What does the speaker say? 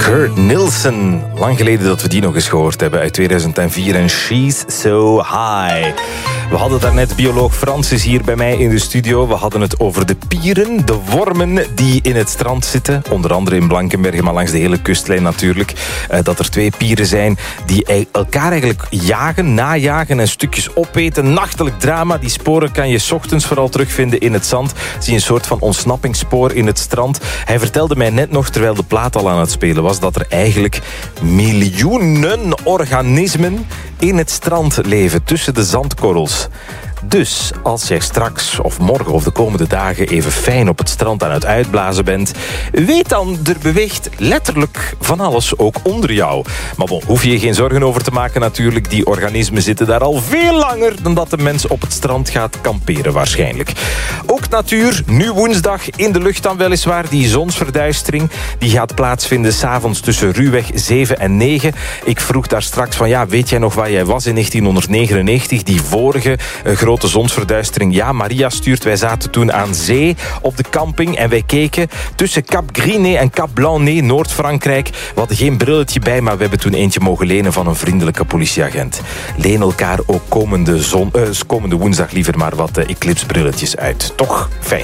Kurt Nilsson. Lang geleden dat we die nog eens gehoord hebben, uit 2004. En She's So High. We hadden daarnet bioloog Francis hier bij mij in de studio. We hadden het over de pieren, de wormen die in het strand zitten. Onder andere in Blankenberge, maar langs de hele kustlijn natuurlijk. Dat er 2 pieren zijn die elkaar eigenlijk jagen, najagen en stukjes opeten. Nachtelijk drama. Die sporen kan je 's ochtends vooral terugvinden in het zand. Zie je een soort van ontsnappingsspoor in het strand. Hij vertelde mij net nog, terwijl de plaat al aan het spelen was, dat er eigenlijk miljoenen organismen in het strand leven, tussen de zandkorrels. Dus als jij straks of morgen of de komende dagen even fijn op het strand aan het uitblazen bent, weet dan, er beweegt letterlijk van alles ook onder jou. Maar bon, hoef je je geen zorgen over te maken natuurlijk. Die organismen zitten daar al veel langer dan dat de mens op het strand gaat kamperen waarschijnlijk. Ook natuur, nu woensdag in de lucht dan weliswaar. Die zonsverduistering die gaat plaatsvinden 's avonds tussen ruwweg 7 en 9. Ik vroeg daar straks van, ja, weet jij nog waar jij was in 1999? Die vorige grote zonsverduistering. Ja, Maria stuurt, wij zaten toen aan zee op de camping en wij keken tussen Cap Gris-Nez en Cap Blanc-Nez, Noord-Frankrijk. We hadden geen brilletje bij, maar we hebben toen eentje mogen lenen van een vriendelijke politieagent. Leen elkaar ook komende woensdag liever maar wat eclipsbrilletjes uit. Toch fijn.